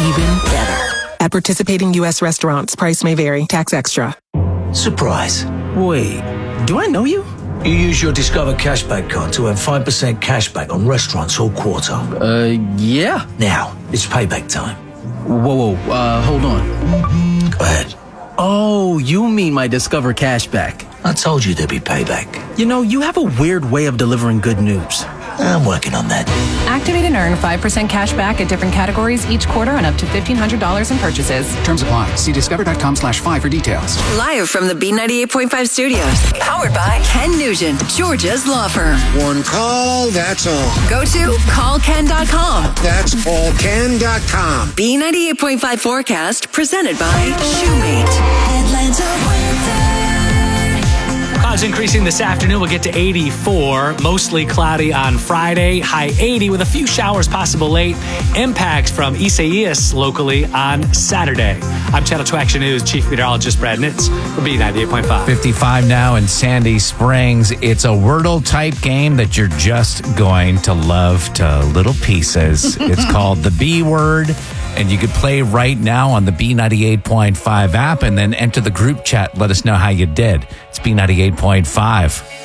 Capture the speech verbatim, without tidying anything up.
even better. At participating U S restaurants, price may vary. Tax extra. Surprise. Wait, do I know you? You use your Discover Cashback card to earn five percent cashback on restaurants all quarter. Uh, yeah. Now, it's payback time. Whoa, whoa, uh, hold on. Go ahead. Oh, you mean my Discover Cashback. I told you there'd be payback. You know, you have a weird way of delivering good news. I'm working on that. Activate and earn five percent cash back at different categories each quarter on up to fifteen hundred dollars in purchases. Terms apply. See discover.com slash five for details. Live from the B ninety-eight point five studios. Powered by Ken Nugent, Georgia's law firm. One call, that's all. Go to call ken dot com. That's call ken dot com. B ninety-eight point five forecast presented by Shoemate. Atlanta weather. Clouds increasing this afternoon. We'll get to eighty-four. Mostly cloudy on Friday. High eighty with a few showers possible late. Impacts from Isaias locally on Saturday. I'm Channel two Action News Chief Meteorologist Brad Nitz for B ninety-eight point five. fifty-five now in Sandy Springs. It's a Wordle type game that you're just going to love to little pieces. It's called the B Word. And you could play right now on the B ninety-eight point five app and then enter the group chat. Let us know how you did. It's B ninety-eight point five.